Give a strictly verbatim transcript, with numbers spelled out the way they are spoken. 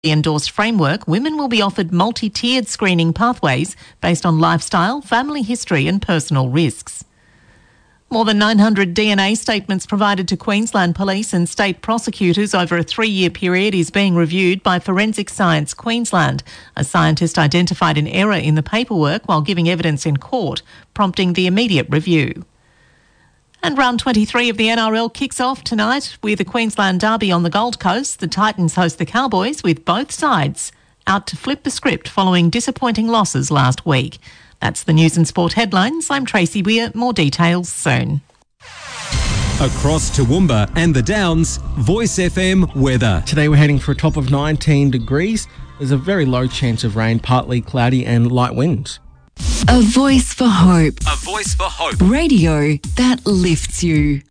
endorsed framework, women will be offered multi-tiered screening pathways based on lifestyle, family history and personal risks. More than nine hundred D N A statements provided to Queensland Police and state prosecutors over a three-year period is being reviewed by Forensic Science Queensland. A scientist identified an error in the paperwork while giving evidence in court, prompting the immediate review. And round twenty-three of the N R L kicks off tonight with a Queensland derby on the Gold Coast. The Titans host the Cowboys, with both sides out to flip the script following disappointing losses last week. That's the news and sport headlines. I'm Tracy Weir. More details soon. Across Toowoomba and the Downs, Voice F M weather. Today we're heading for a top of nineteen degrees. There's a very low chance of rain, partly cloudy and light winds. A voice for hope. A voice for hope. Radio that lifts you.